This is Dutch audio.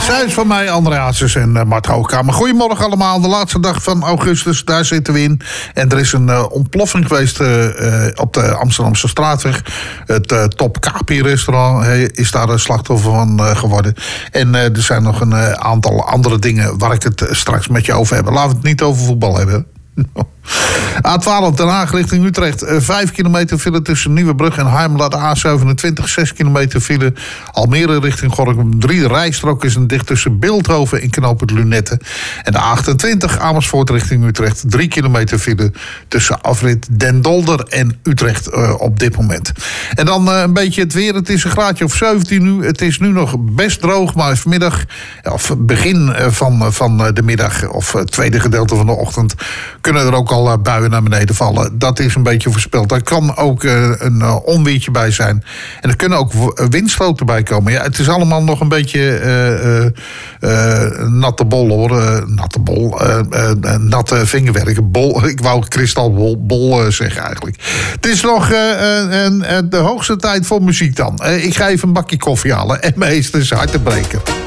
Zij is van mij, André Hazes en Mart Hoogkamer. Goedemorgen allemaal, de laatste dag van augustus, daar zitten we in. En er is een ontploffing geweest op de Amsterdamse straatweg. Het Top Kapi restaurant is daar een slachtoffer van geworden. En er zijn nog een aantal andere dingen waar ik het straks met je over heb. Laten we het niet over voetbal hebben. A12 Den Haag richting Utrecht. 5 kilometer file tussen Nieuwebrug en Heimelen. A27 6 kilometer file. Almere richting Gorinchem. 3 rijstroken is dicht tussen Bilthoven en knooppunt Lunette. En de A28 Amersfoort richting Utrecht. 3 kilometer file tussen afrit Den Dolder en Utrecht op dit moment. En dan een beetje het weer. Het is een graadje of 17 nu. Het is nu nog best droog, maar vanmiddag, of begin van de middag of het tweede gedeelte van de ochtend, kunnen er ook al buien naar beneden vallen. Dat is een beetje voorspeld. Daar kan ook een onweertje bij zijn. En er kunnen ook windstoten bij komen. Ja, het is allemaal nog een beetje natte bol, hoor. Natte bol. Natte vingerwerken. Bol. Ik wou kristalbol zeggen eigenlijk. Het is nog de hoogste tijd voor muziek dan. Ik ga even een bakje koffie halen. En meesters hartebreker.